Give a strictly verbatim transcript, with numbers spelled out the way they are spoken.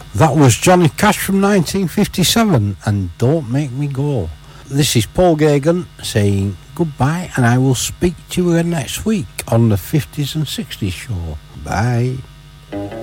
That was Johnny Cash from nineteen fifty-seven and Don't Make Me Go. This is Paul Gagan saying goodbye, and I will speak to you again next week on the fifties and sixties show. Bye.